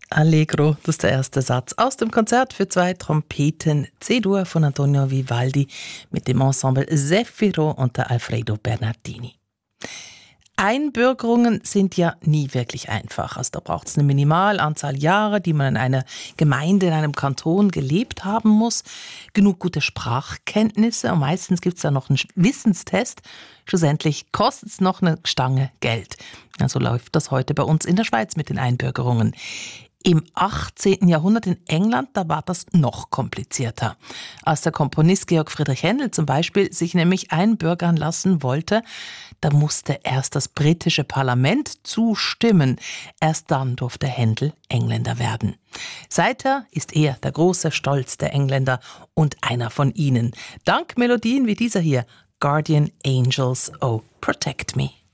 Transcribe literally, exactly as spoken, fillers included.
Allegro, das ist der erste Satz aus dem Konzert für zwei Trompeten C-Dur von Antonio Vivaldi mit dem Ensemble Zeffiro unter Alfredo Bernardini. Einbürgerungen sind ja nie wirklich einfach. Also da braucht es eine Minimalanzahl Jahre, die man in einer Gemeinde, in einem Kanton gelebt haben muss. Genug gute Sprachkenntnisse und meistens gibt es da noch einen Wissenstest. Schlussendlich kostet es noch eine Stange Geld. Ja, so läuft das heute bei uns in der Schweiz mit den Einbürgerungen. Im achtzehnten Jahrhundert in England, da war das noch komplizierter. Als der Komponist Georg Friedrich Händel zum Beispiel sich nämlich einbürgern lassen wollte, da musste erst das britische Parlament zustimmen. Erst dann durfte Händel Engländer werden. Seither ist er der große Stolz der Engländer und einer von ihnen. Dank Melodien wie dieser hier, Guardian Angels, oh, protect me.